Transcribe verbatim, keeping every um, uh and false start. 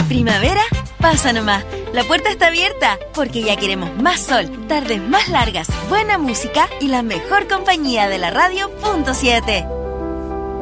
¿Primavera? Pasa nomás, la puerta está abierta porque ya queremos más sol, tardes más largas, buena música y la mejor compañía de la radio punto siete.